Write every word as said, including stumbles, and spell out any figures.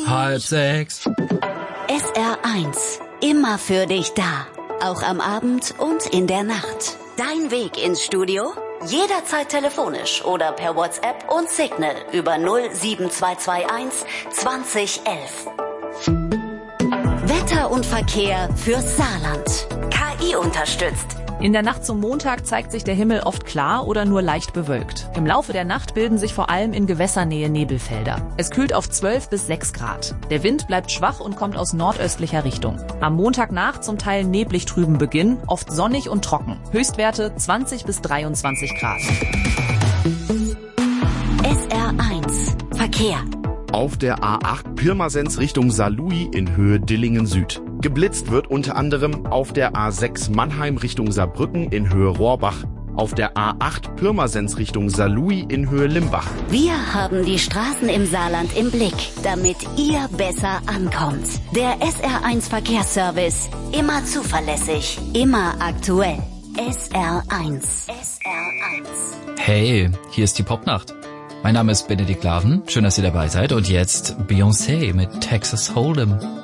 Halb sechs. S R eins. Immer für dich da. Auch am Abend und in der Nacht. Dein Weg ins Studio? Jederzeit telefonisch oder per WhatsApp und Signal über null sieben zwei zwei eins zwanzig elf. Wetter und Verkehr fürs Saarland. K I unterstützt. In der Nacht zum Montag zeigt sich der Himmel oft klar oder nur leicht bewölkt. Im Laufe der Nacht bilden sich vor allem in Gewässernähe Nebelfelder. Es kühlt auf zwölf bis sechs Grad. Der Wind bleibt schwach und kommt aus nordöstlicher Richtung. Am Montagnacht zum Teil neblig trüben Beginn, oft sonnig und trocken. Höchstwerte zwanzig bis dreiundzwanzig Grad. S R eins. Verkehr. Auf der A acht Pirmasens Richtung Saarlouis in Höhe Dillingen Süd. Geblitzt wird unter anderem auf der A sechs Mannheim Richtung Saarbrücken in Höhe Rohrbach. Auf der A acht Pirmasens Richtung Saarlouis in Höhe Limbach. Wir haben die Straßen im Saarland im Blick, damit ihr besser ankommt. Der S R eins Verkehrsservice. Immer zuverlässig, immer aktuell. S R eins. S R eins. Hey, hier ist die Popnacht. Mein Name ist Benedikt Laven. Schön, dass ihr dabei seid. Und jetzt Beyoncé mit Texas Hold'em.